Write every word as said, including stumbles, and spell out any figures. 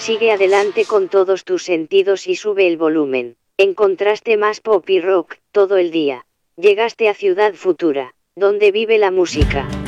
Sigue adelante con todos tus sentidos y sube el volumen. Encontraste más pop y rock, todo el día. Llegaste a Ciudad Futura, donde vive la música.